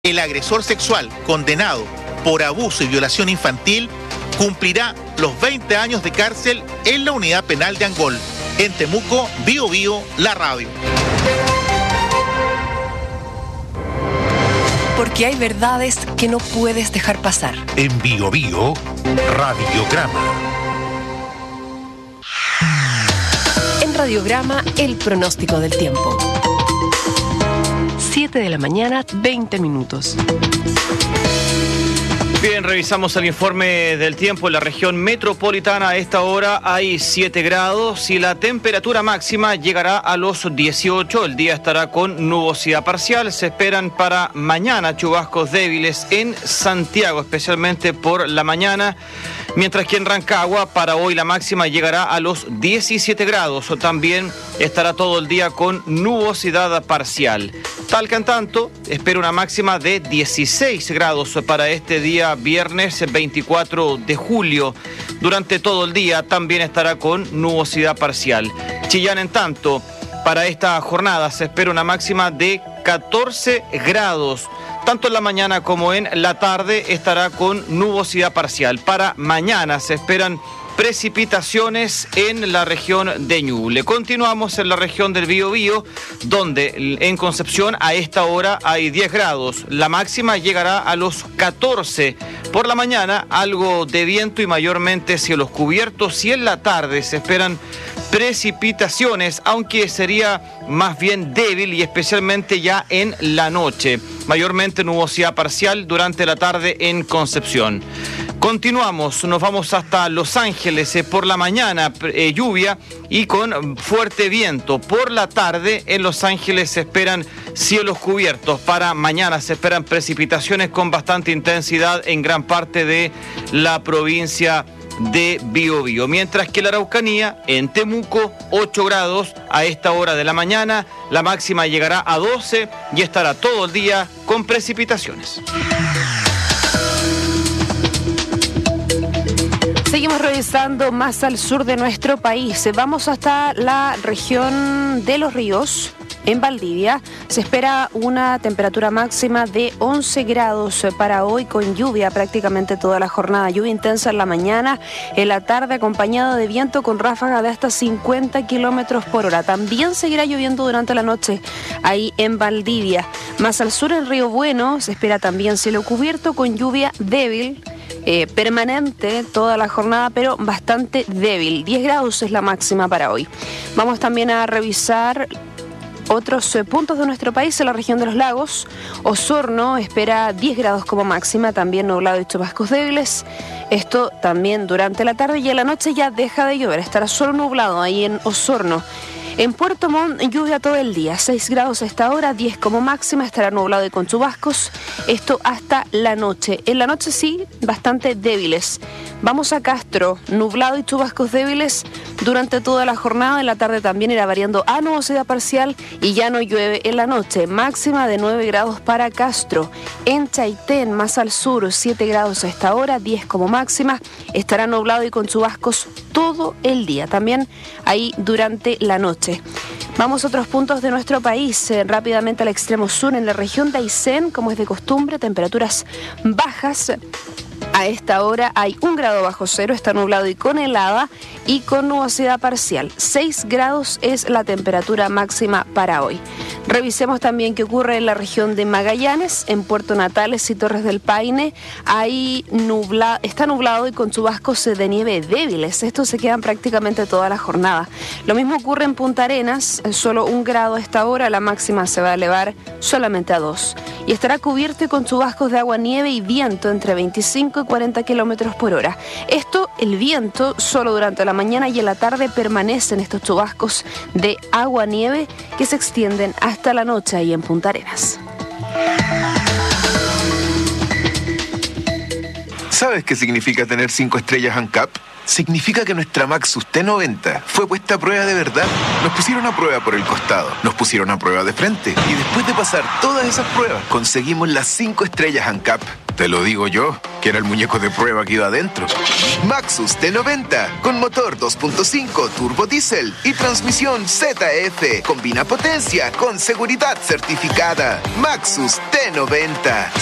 El agresor sexual condenado por abuso y violación infantil cumplirá los 20 años de cárcel en la unidad penal de Angol. En Temuco, Bío Bío, la radio. Porque hay verdades que no puedes dejar pasar. En Bío Bío, Radiograma. En Radiograma, el pronóstico del tiempo. 7 de la mañana, 20 minutos. Bien, revisamos el informe del tiempo en la región metropolitana. A esta hora hay 7 grados y la temperatura máxima llegará a los 18. El día estará con nubosidad parcial. Se esperan para mañana chubascos débiles en Santiago, especialmente por la mañana. Mientras que en Rancagua, para hoy la máxima llegará a los 17 grados. También estará todo el día con nubosidad parcial. Talca, en tanto, espera una máxima de 16 grados para este día viernes 24 de julio. Durante todo el día también estará con nubosidad parcial. Chillán, en tanto, para esta jornada se espera una máxima de 14 grados. Tanto en la mañana como en la tarde estará con nubosidad parcial. Para mañana se esperan precipitaciones en la región de Ñuble. Continuamos en la región del Biobío, donde en Concepción a esta hora hay 10 grados. La máxima llegará a los 14. Por la mañana algo de viento y mayormente cielos cubiertos, y en la tarde se esperan precipitaciones, aunque sería más bien débil y especialmente ya en la noche. Mayormente nubosidad parcial durante la tarde en Concepción. Continuamos, nos vamos hasta Los Ángeles. Por la mañana lluvia y con fuerte viento. Por la tarde en Los Ángeles se esperan cielos cubiertos. Para mañana se esperan precipitaciones con bastante intensidad en gran parte de la provincia de Biobío. Mientras que la Araucanía, en Temuco, 8 grados a esta hora de la mañana. La máxima llegará a 12 y estará todo el día con precipitaciones. Seguimos revisando más al sur de nuestro país. Vamos hasta la región de Los Ríos. En Valdivia se espera una temperatura máxima de 11 grados para hoy, con lluvia prácticamente toda la jornada. Lluvia intensa en la mañana, en la tarde acompañado de viento con ráfaga de hasta 50 kilómetros por hora. También seguirá lloviendo durante la noche ahí en Valdivia. Más al sur, en Río Bueno, se espera también cielo cubierto con lluvia débil. Permanente toda la jornada, pero bastante débil. 10 grados es la máxima para hoy. Vamos también a revisar otros puntos de nuestro país. En la región de los lagos, Osorno espera 10 grados como máxima, también nublado y chubascos débiles. Esto también durante la tarde, y en la noche ya deja de llover, estará solo nublado ahí en Osorno. En Puerto Montt, lluvia todo el día, 6 grados a esta hora, 10 como máxima, estará nublado y con chubascos, esto hasta la noche. En la noche sí, bastante débiles. Vamos a Castro, nublado y chubascos débiles durante toda la jornada. En la tarde también irá variando a nubosidad parcial y ya no llueve en la noche. Máxima de 9 grados para Castro. En Chaitén, más al sur, 7 grados a esta hora, 10 como máxima, estará nublado y con chubascos todo el día, también ahí durante la noche. Vamos a otros puntos de nuestro país, rápidamente al extremo sur, en la región de Aysén, como es de costumbre, temperaturas bajas. A esta hora hay 1 grado bajo cero, está nublado y con helada y con nubosidad parcial. 6 grados es la temperatura máxima para hoy. Revisemos también qué ocurre en la región de Magallanes, en Puerto Natales y Torres del Paine. Ahí está nublado y con chubascos de nieve débiles. Estos se quedan prácticamente toda la jornada. Lo mismo ocurre en Punta Arenas, solo 1 grado a esta hora, la máxima se va a elevar solamente a 2. Y estará cubierto y con chubascos de agua, nieve y viento entre 25 y 40 kilómetros por hora. Esto, el viento, solo durante la mañana y en la tarde permanecen estos chubascos de agua, nieve que se extienden hasta la noche ahí en Punta Arenas. ¿Sabe ¿Sabes qué significa tener 5 estrellas ANCAP? Significa que nuestra Maxus T90 fue puesta a prueba de verdad. Nos pusieron a prueba por el costado, nos pusieron a prueba de frente y después de pasar todas esas pruebas, conseguimos las 5 estrellas ANCAP. Te lo digo yo, que era el muñeco de prueba que iba adentro. Maxus T90, con motor 2.5 turbo diésel y transmisión ZF. Combina potencia con seguridad certificada. Maxus T90.